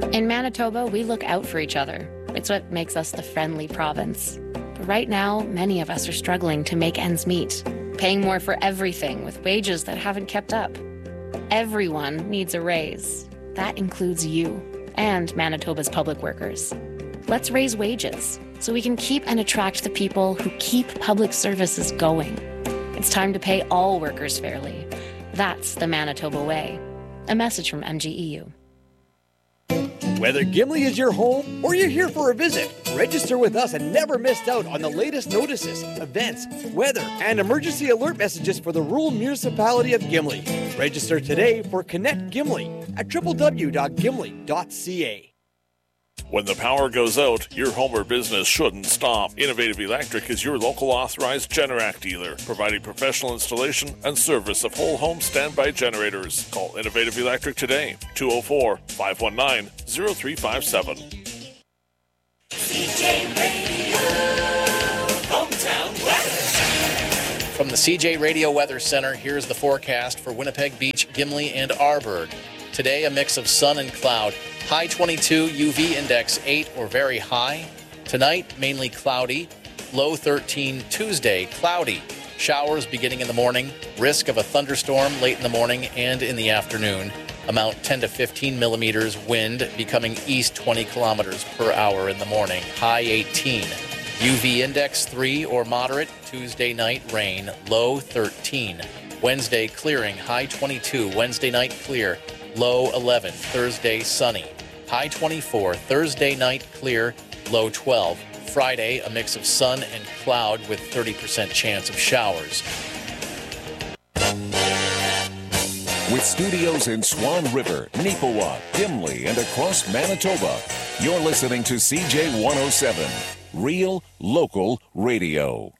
In Manitoba, we look out for each other. It's what makes us the friendly province. But right now, many of us are struggling to make ends meet, paying more for everything with wages that haven't kept up. Everyone needs a raise. That includes you and Manitoba's public workers. Let's raise wages so we can keep and attract the people who keep public services going. It's time to pay all workers fairly. That's the Manitoba way. A message from MGEU. Whether Gimli is your home or you're here for a visit, register with us and never miss out on the latest notices, events, weather, and emergency alert messages for the rural municipality of Gimli. Register today for Connect Gimli at www.gimli.ca. When the power goes out, your home or business shouldn't stop. Innovative Electric is your local authorized Generac dealer, providing professional installation and service of whole home standby generators. Call Innovative Electric today, 204-519-0357. CJ Radio, Hometown Weather. From the CJ Radio Weather Center, here's the forecast for Winnipeg Beach, Gimli, and Arborg. Today, a mix of sun and cloud. High 22, UV index 8 or very high. Tonight, mainly cloudy. Low 13, Tuesday, cloudy. Showers beginning in the morning. Risk of a thunderstorm late in the morning and in the afternoon. Amount 10 to 15 millimeters. Wind becoming east 20 kilometers per hour in the morning. High 18. UV index 3 or moderate. Tuesday night, rain. Low 13. Wednesday, clearing. High 22. Wednesday night, clear. Low 11. Thursday, sunny. High 24. Thursday night, clear. Low 12. Friday, a mix of sun and cloud with 30% chance of showers. With studios in Swan River, Neepawa, Gimli, and across Manitoba, you're listening to CJ 107, Real Local Radio.